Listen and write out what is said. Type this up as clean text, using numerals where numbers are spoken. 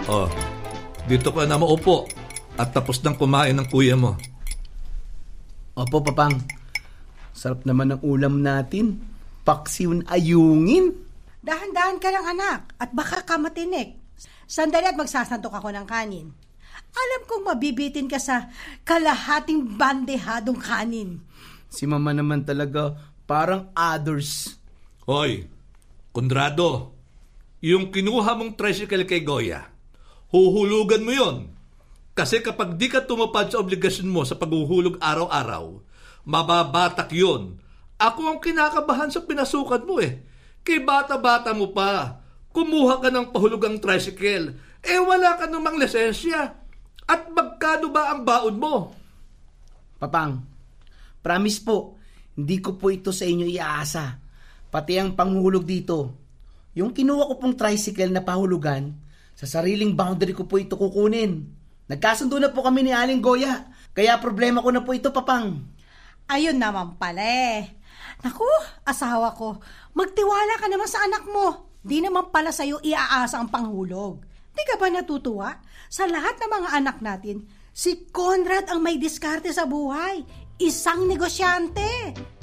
Oh, dito ka na maupo at tapos nang kumain ng kuya mo. Opo, Papang. Sarap naman ng ulam natin. Paksiw ayungin. Dahan-dahan ka lang, anak, at baka ka matinik. Sandali at magsasantok ako ng kanin. Alam kong mabibitin ka sa kalahating bandehadong kanin. Si Mama naman talaga parang others. Hoy, Conrado, yung kinuha mong tricycle kay Goya, huhulugan mo yon. Kasi kapag di ka tumupad sa obligasyon mo sa paghuhulog araw-araw, mababatak yon. Ako ang kinakabahan sa pinasukan mo eh. Kay bata-bata mo pa, kumuha ka ng pahulugang tricycle, wala ka namang lisensya. At magkano ba ang baon mo? Papang, promise po, hindi ko po ito sa inyo iaasa. Pati ang panghulog dito. Yung kinuha ko pong tricycle na pahulugan, sa sariling boundary ko po ito kukunin. Nagkasundo na po kami ni Aling Goya, kaya problema ko na po ito, Papang. Ayun naman pala eh. Naku, asawa ko, magtiwala ka naman sa anak mo. Di naman pala sa'yo iaasa ang panghulog. Di ka ba natutuwa? Sa lahat ng mga anak natin, si Conrad ang may diskarte sa buhay. Isang negosyante.